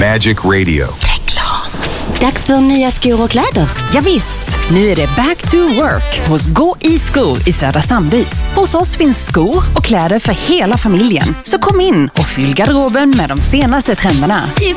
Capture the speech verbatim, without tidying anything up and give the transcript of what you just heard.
Magic Radio. Dags för nya skor och kläder. Ja, visst, nu är det back to work hos Gå i skor i Södra Sandby. Hos oss finns skor och kläder för hela familjen. Så kom in och fyll garderoben med de senaste trenderna. Typ